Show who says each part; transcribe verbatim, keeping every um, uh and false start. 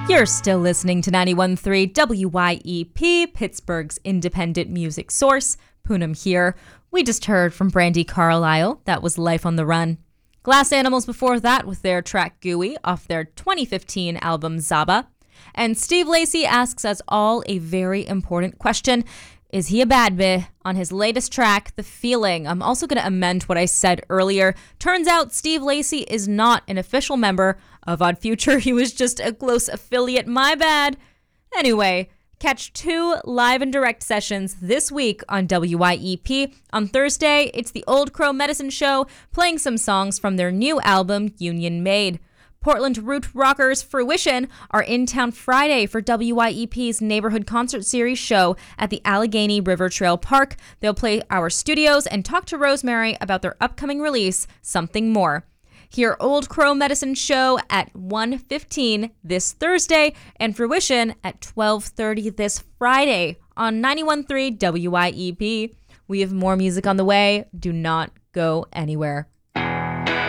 Speaker 1: You're still listening to ninety-one point three W Y E P, Pittsburgh's independent music source. Poonam here. We just heard from Brandi Carlile. That was Life on the Run. Glass Animals before that with their track Gooey off their twenty fifteen album Zaba. And Steve Lacy asks us all a very important question. Is he a bad beh? On his latest track, The Feeling. I'm also going to amend what I said earlier. Turns out Steve Lacy is not an official member of Odd Future. He was just a close affiliate. My bad. Anyway, catch two live and direct sessions this week on W Y E P. On Thursday, it's the Old Crow Medicine Show, playing some songs from their new album, Union Made. Portland root rockers Fruition are in town Friday for W Y E P's Neighborhood Concert Series show at the Allegheny River Trail Park. They'll play our studios and talk to Rosemary about their upcoming release, Something More. Hear Old Crow Medicine Show at one fifteen this Thursday and Fruition at twelve thirty this Friday on ninety-one point three W Y E P. We have more music on the way. Do not go anywhere.